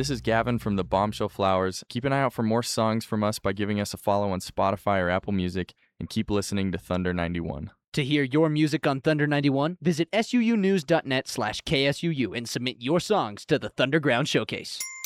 This is Gavin from the Bombshell Flowers. Keep an eye out for more songs from us by giving us a follow on Spotify or Apple Music, and keep listening to Thunder 91. To hear your music on Thunder 91, visit suunews.net/KSUU and submit your songs to the Thunderground Showcase.